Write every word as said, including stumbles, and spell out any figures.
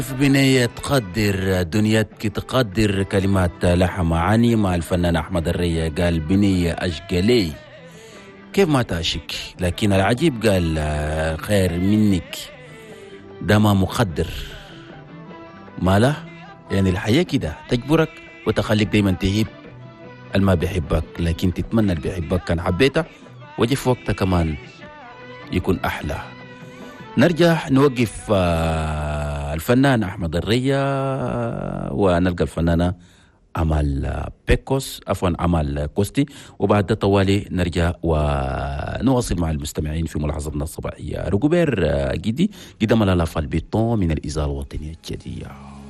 في بنية تقدر دنيتك تقدر كلمات لها معاني مع الفنان أحمد الريا. قال بنية أشقلي كيف ما تعشك، لكن العجيب قال خير منك ده ما مقدر ما له. يعني الحياة كده تجبرك وتخليك دايما تهيب الما بيحبك، لكن تتمنى اللي بيحبك كان حبيته وجه في وقتها كمان يكون أحلى. نرجع نوقف الفنان أحمد الريا ونلقى الفنانة أمال بيكوس عفوا أمال كوستي، وبعد ده طوالي نرجع ونواصل مع المستمعين في ملاحظتنا الصباحية. رجوبير جدي قدم لنا فالبيطون من الإذاعة الوطنية الجديدة.